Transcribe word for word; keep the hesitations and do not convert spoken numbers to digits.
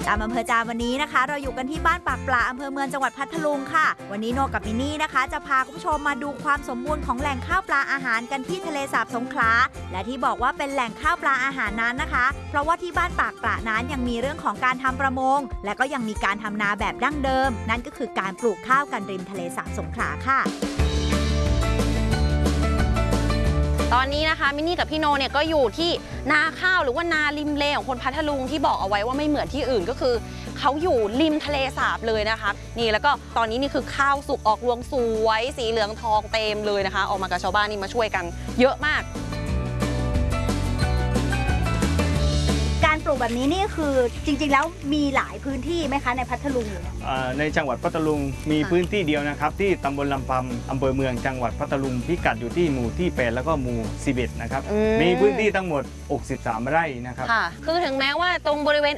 ตามอำเภอจามวันนี้นะคะเราอยู่กันที่บ้านปากปลาอำเภอเมืองจังหวัดพัทลุงค่ะวันนี้โนกับมินนี่นะคะจะพาคุณผู้ชมมาดูความสมบูรณ์ของแหล่งข้าวปลาอาหารกันที่ทะเลสาบสงขลาและที่บอกว่าเป็นแหล่งข้าวปลาอาหารนั้นนะคะเพราะว่าที่บ้านปากปลานั้นยังมีเรื่องของการทำประมงและก็ยังมีการทำนาแบบดั้งเดิมนั่นก็คือการปลูกข้าวกันริมทะเลสาบสงขลาค่ะตอนนี้นะคะมินนี่กับพี่โนเนี่ยก็อยู่ที่นาข้าวหรือว่านาริมเลของคนพัทลุงที่บอกเอาไว้ว่าไม่เหมือนที่อื่นก็คือเขาอยู่ริมทะเลสาบเลยนะคะนี่แล้วก็ตอนนี้นี่คือข้าวสุกออกรวงสวยสีเหลืองทองเต็มเลยนะคะออกมากับชาวบ้านนี่มาช่วยกันเยอะมากการปลูกแบบนี้นี่คือจริงๆแล้วมีหลายพื้นที่ไหมคะในพัทลุงในจังหวัดพัทลุงมีพื้นที่เดียวนะครับที่ตำบลลำปำอำเภอเมืองจังหวัดพัทลุงพิกัดอยู่ที่หมู่ที่แปดแล้วก็หมู่สิบเอ็ดนะครับมีพื้นที่ทั้งหมดหกสิบสามไร่นะครับค่ะคือถึงแม้ว่าตรงบริเวณ